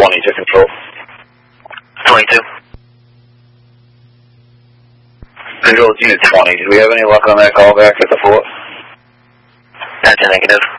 to control. 22. Control, Unit 20. Do we have any luck on that call back at the fort? That's a negative.